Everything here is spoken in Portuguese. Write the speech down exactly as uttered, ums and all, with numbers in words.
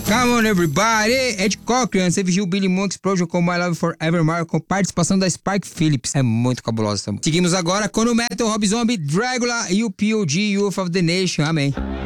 Come on everybody, Ed Cochran, você viu Billy Monk Explosion com My Love Forevermore com participação da Spike Phillips, é muito cabulosa essa música. Seguimos agora com o Metal, Rob Zombie, Dragula e o P O G, Youth of the Nation, amém.